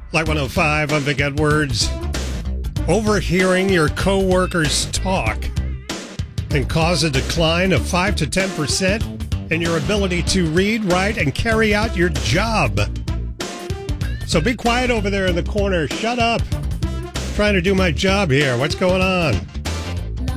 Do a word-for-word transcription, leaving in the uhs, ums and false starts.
Like one oh five, I'm Vic Edwards. Overhearing your coworkers talk can cause a decline of five to ten percent in your ability to read, write, and carry out your job. So be quiet over there in the corner. Shut up. I'm trying to do my job here. What's going on?